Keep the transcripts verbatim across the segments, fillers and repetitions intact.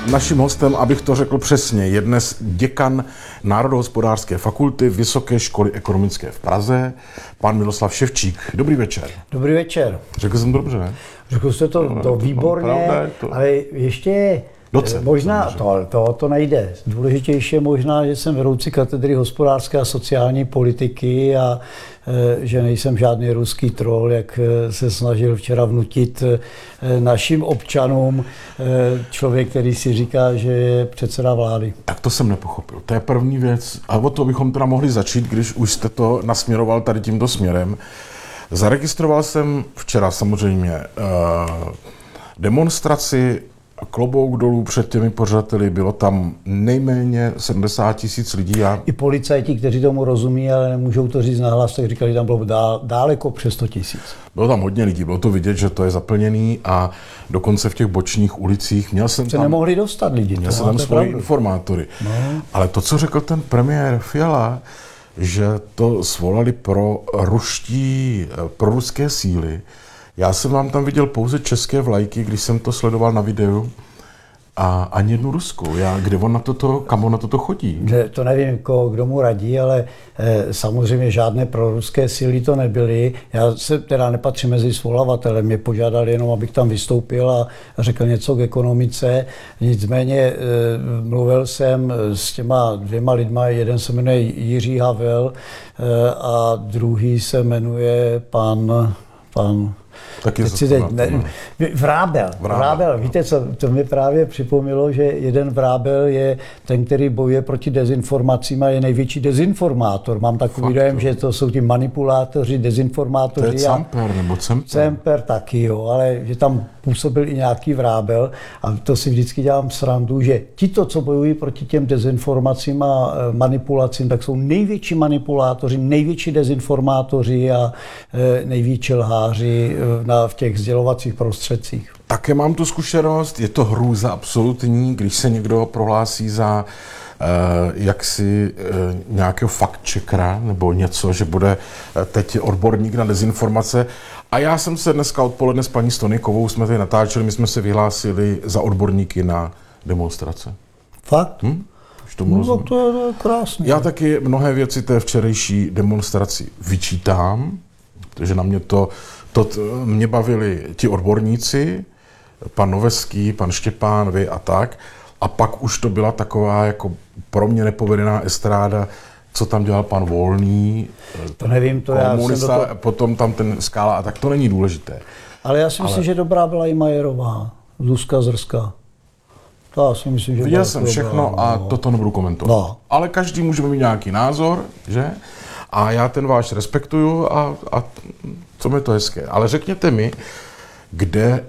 Naším hostem, abych to řekl přesně, je dnes děkan Národohospodářské fakulty Vysoké školy ekonomické v Praze, pan Miloslav Ševčík. Dobrý večer. Dobrý večer. Řekl jsem to dobře, ne? Řekl jste to, no, to výborně, pravda, to... ale ještě Docent, možná to, to, to nejde. Důležitější je možná, že jsem vedoucí katedry hospodářské a sociální politiky a že nejsem žádný ruský troll, jak se snažil včera vnutit našim občanům člověk, který si říká, že je předseda vlády. Tak to jsem nepochopil. To je první věc. A o to bychom teda mohli začít, když už jste to nasměroval tady tímto směrem. Zaregistroval jsem včera samozřejmě demonstraci, klobouk dolů před těmi pořadateli, bylo tam nejméně sedmdesát tisíc lidí. A... I policajti, kteří tomu rozumí, ale nemůžou to říct nahlas, tak říkali, tam bylo dál, daleko přes sto tisíc. Bylo tam hodně lidí, bylo to vidět, že to je zaplněný a dokonce v těch bočních ulicích. Měl jsem se tam, nemohli dostat lidi. Měl jsem tam svoji informátory. No. Ale to, co řekl ten premiér Fiala, že to svolali pro ruští, pro ruské síly. Já jsem vám tam viděl pouze české vlajky, když jsem to sledoval na videu, a ani jednu ruskou. Já, kde on na toto, kam on na toto chodí? To nevím, ko, kdo mu radí, ale eh, samozřejmě žádné proruské síly to nebyly. Já se teda nepatřím mezi svolavatele, mě požádali jenom, abych tam vystoupil a řekl něco k ekonomice. Nicméně eh, mluvil jsem s těma dvěma lidma, jeden se jmenuje Jiří Havel eh, a druhý se jmenuje pan... pan Taky teď, ne, Vrábel. Vrábel. Víte co, to mi právě připomnělo, že jeden Vrábel je ten, který bojuje proti dezinformacím a je největší dezinformátor. Mám takový dojem, že to jsou ti manipulátoři, dezinformátoři. To je Camper nebo Cemper. Cemper taky, jo, ale že tam působil i nějaký Vrábel a to si vždycky dělám srandu, že tito, co bojují proti těm dezinformacím a manipulacím, tak jsou největší manipulátoři, největší dezinformátoři a největší lháři Na, v těch sdělovacích prostředcích. Také mám tu zkušenost, je to hrůza absolutní, když se někdo prohlásí za eh, jaksi eh, nějakého fact-checkera nebo něco, že bude eh, teď odborník na dezinformace. A já jsem se dneska odpoledne s paní Stonikovou, jsme tady natáčeli, my jsme se vyhlásili za odborníky na demonstrace. Fakt? Hm? Už tomu no, to je, to je krásné. Já taky mnohé věci té včerejší demonstraci vyčítám, protože na mě to To t- mě bavili ti odborníci, pan Noveský, pan Štěpán, vy a tak. A pak už to byla taková jako pro mě nepovedená estráda, co tam dělal pan Volný, to nevím, to komunista, já jsem do toho... potom tam ten Skála a tak, to není důležité. Ale já si myslím, Ale... že dobrá byla i Majerová, Zuzka Zrská. To já si myslím, že viděl jsem všechno dobrá, a no. Toto nebudu komentovat. No. Ale každý může mít nějaký názor, že? A já ten váš respektuju a, a co mi to hezké. Ale řekněte mi, kde,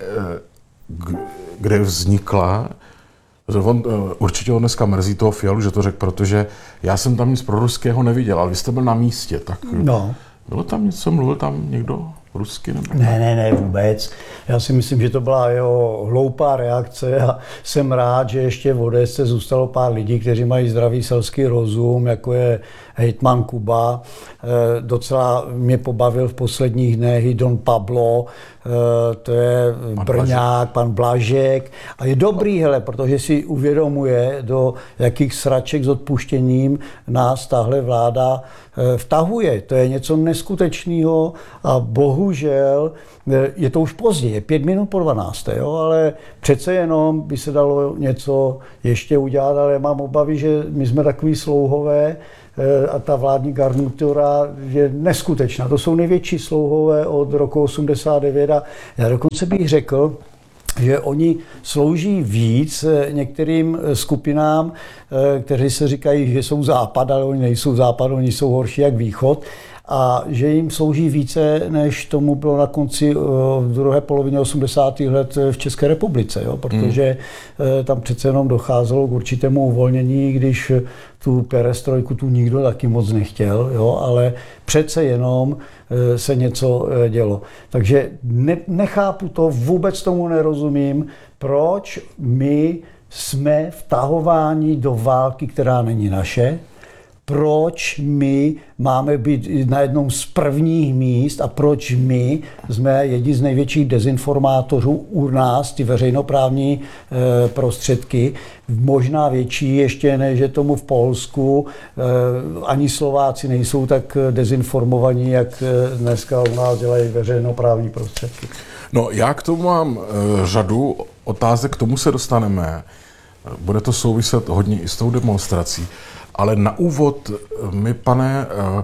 kde vznikla, on, určitě ho dneska mrzí toho Fialu, že to řekl, protože já jsem tam nic proruského neviděl, ale vy jste byl na místě, tak no. Bylo tam něco, mluvil tam někdo rusky? Nebo ne, ne, ne, vůbec. Já si myslím, že to byla jeho hloupá reakce a jsem rád, že ještě v Odesse zůstalo pár lidí, kteří mají zdravý selský rozum, jako je hejtman Kuba. E, docela mě pobavil v posledních dnech i Don Pablo, e, to je pan Brňák, Blažek. pan Blažek. A je dobrý, hele, protože si uvědomuje, do jakých sraček s odpuštěním nás tahle vláda e, vtahuje. To je něco neskutečného a bohužel e, je to už pozdě, je pět minut po dvanácté, jo, ale přece jenom by se dalo něco ještě udělat, ale mám obavy, že my jsme takový slouhové, a ta vládní garnitura je neskutečná. To jsou největší slouhové od roku osmdesát devět a já dokonce bych řekl, že oni slouží víc některým skupinám, kteří se říkají, že jsou západ, ale oni nejsou západ, oni jsou horší jak východ. A že jim slouží více, než tomu bylo na konci v druhé polovině osmdesátých let v České republice, jo? Protože hmm. tam přece jenom docházelo k určitému uvolnění, když tu perestrojku tu nikdo taky moc nechtěl, jo? Ale přece jenom se něco dělo. Takže ne, nechápu to, vůbec tomu nerozumím, proč my jsme vtahováni do války, která není naše, proč my máme být na jednom z prvních míst a proč my jsme jedni z největších dezinformátorů u nás, ty veřejnoprávní e, prostředky, možná větší ještě než je tomu v Polsku. E, ani Slováci nejsou tak dezinformovaní, jak dneska u nás dělají veřejnoprávní prostředky. No, já k tomu mám e, řadu otázek, k tomu se dostaneme. Bude to souviset hodně i s tou demonstrací. Ale na úvod mi, pane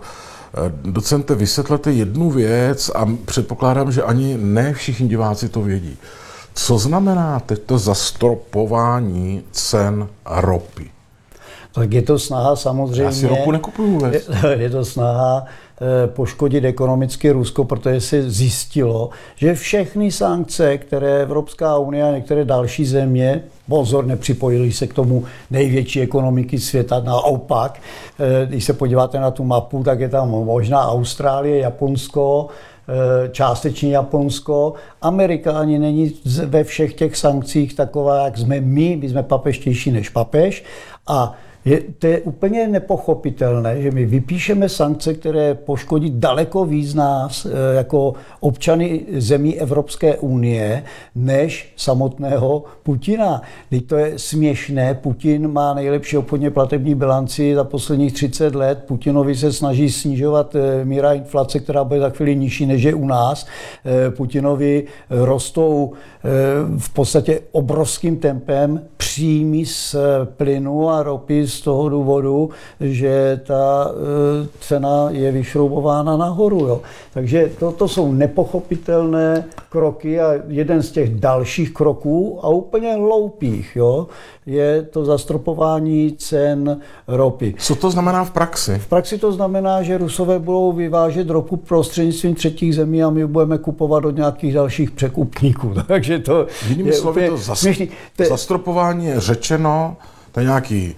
docente, vysvětlete jednu věc a předpokládám, že ani ne všichni diváci to vědí. Co znamená teď to zastropování cen ropy? Tak je to snaha samozřejmě... Já si ropu nekupuju vůbec. Je, je to snaha poškodit ekonomicky Rusko, protože se zjistilo, že všechny sankce, které Evropská unie a některé další země, pozor, nepřipojili se k tomu největší ekonomiky světa, naopak, když se podíváte na tu mapu, tak je tam možná Austrálie, Japonsko, částečně Japonsko. Amerika ani není ve všech těch sankcích taková, jak jsme my, my jsme papeštější než papež. A Je, to je úplně nepochopitelné, že my vypíšeme sankce, které poškodí daleko víc nás jako občany zemí Evropské unie, než samotného Putina. Teď to je směšné. Putin má nejlepší obchodně platební bilanci za posledních třicet let. Putinovi se snaží snižovat míra inflace, která bude za chvíli nižší, než je u nás. Putinovi rostou v podstatě obrovským tempem příjmy z plynu a ropy z toho důvodu, že ta cena je vyšroubována nahoru. Jo. Takže to, to jsou nepochopitelné kroky a jeden z těch dalších kroků a úplně hloupých, jo, je to zastropování cen ropy. Co to znamená v praxi? V praxi to znamená, že Rusové budou vyvážet ropu prostřednictvím třetích zemí a my budeme kupovat od nějakých dalších překupníků. Takže to Jinými je slovy, to zas- Te... zastropování je řečeno, to je nějaký,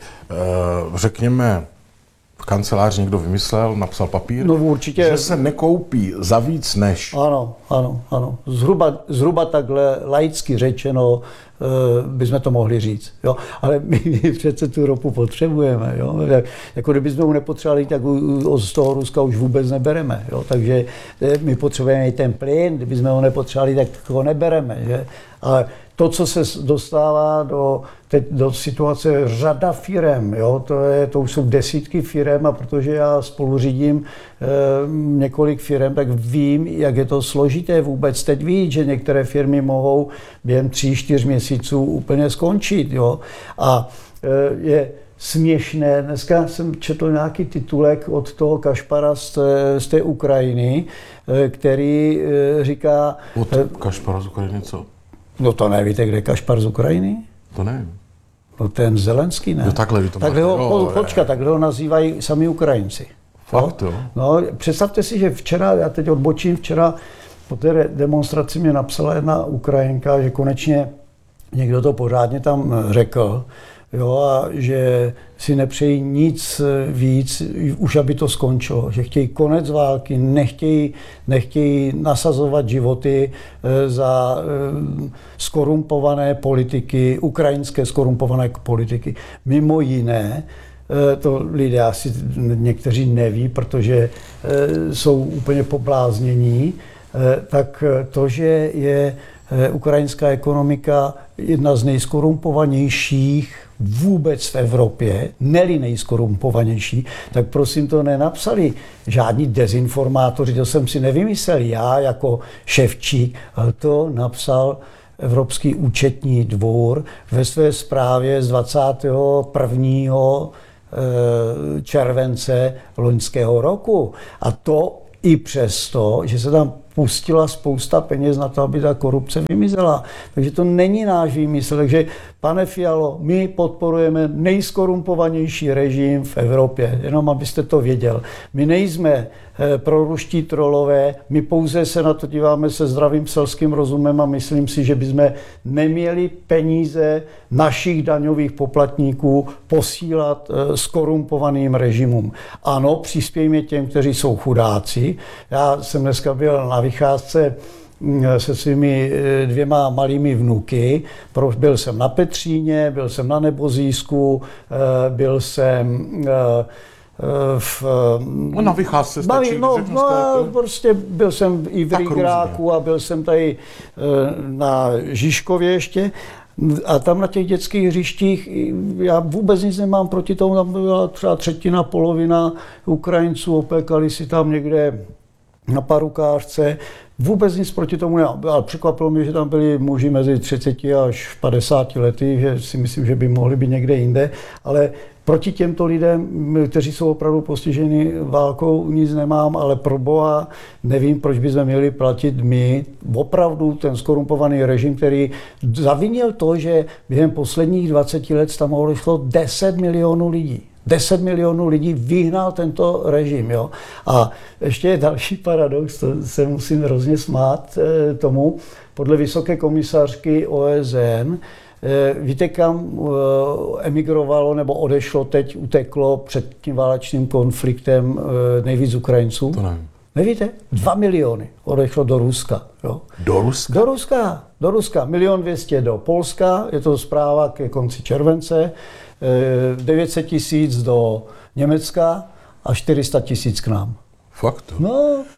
řekněme, kancelář někdo vymyslel, napsal papír, no, určitě... že se nekoupí za víc než. Ano, ano, ano. Zhruba, zhruba takhle laicky řečeno bychom to mohli říct. Jo? Ale my, my přece tu ropu potřebujeme. Jo? Jako kdybychom ho nepotřebovali, tak z toho Ruska už vůbec nebereme. Jo? Takže my potřebujeme i ten plyn, kdybychom ho nepotřebovali, tak ho nebereme. Že? Ale to, co se dostává do, teď, do situace řada firem, jo, to, je, to už jsou desítky firem a protože já spolu řídím e, několik firem, tak vím, jak je to složité vůbec teď víc, že některé firmy mohou během tří, čtyř měsíců úplně skončit. Jo. A e, je směšné, dneska jsem četl nějaký titulek od toho Kašpara z té, z té Ukrajiny, e, který e, říká... Od Kašpara z Ukrajiny co? No to nevíte, kde je Kašpar z Ukrajiny? To nevím. No ten Zelenský, ne? No takhle vy to takhle máte. ho, po, počkat, takhle ho nazývají sami Ukrajinci. Fakt, jo? No, představte si, že včera, já teď odbočím, včera po té demonstraci mě napsala jedna Ukrajinka, že konečně někdo to pořádně tam řekl, jo, a že si nepřejí nic víc, už aby to skončilo, že chtějí konec války, nechtějí, nechtějí nasazovat životy za skorumpované politiky, ukrajinské skorumpované politiky. Mimo jiné, to lidé asi někteří neví, protože jsou úplně pobláznění, tak to, že je ukrajinská ekonomika jedna z nejskorumpovanějších vůbec v Evropě, ne-li nejskorumpovanější, tak prosím to nenapsali žádní dezinformátoři, to jsem si nevymyslel já jako Ševčík, ale to napsal Evropský účetní dvůr ve své zprávě z dvacátého prvního července loňského roku. A to i přesto, že se tam pustila spousta peněz na to, aby ta korupce vymizela. Takže to není náš výmysl. Takže, pane Fialo, my podporujeme nejskorumpovanější režim v Evropě. Jenom abyste to věděl. My nejsme proruští trolové, my pouze se na to díváme se zdravým selským rozumem a myslím si, že bychom neměli peníze našich daňových poplatníků posílat skorumpovaným režimům. Ano, přispějme těm, kteří jsou chudáci. Já jsem dneska byl na vycházce se svými dvěma malými vnuky. Byl jsem na Petříně, byl jsem na Nebozísku, byl jsem v, no na vycházce stačí, baví, no, no a prostě byl jsem i v Rigráku a byl jsem tady na Žižkově ještě. A tam na těch dětských hřištích já vůbec nic nemám proti tomu, tam byla třeba třetina, polovina Ukrajinců, opékali si tam někde na parukářce. Vůbec nic proti tomu nemám, ale překvapilo mě, že tam byli muži mezi třiceti až padesáti lety, že si myslím, že by mohli být někde jinde, ale proti těmto lidem, kteří jsou opravdu postiženi válkou, nic nemám, ale pro Boha nevím, proč bychom měli platit my opravdu ten skorumpovaný režim, který zavinil to, že během posledních dvaceti let tam odešlo deset milionů lidí. deset milionů lidí vyhnal tento režim. Jo? A ještě je další paradox, to se musím hrozně smát eh, tomu, podle vysoké komisařky O S N, víte, kam emigrovalo nebo odešlo teď, uteklo před tím válečným konfliktem nejvíc Ukrajinců? To nevím. Nevíte? Dva miliony odešlo do Ruska. Jo? Do Ruska? Do Ruska. Do Ruska. Milion dvěstě do Polska, je to zpráva ke konci července, devět set tisíc do Německa a čtyři sta tisíc k nám. Fakt? No,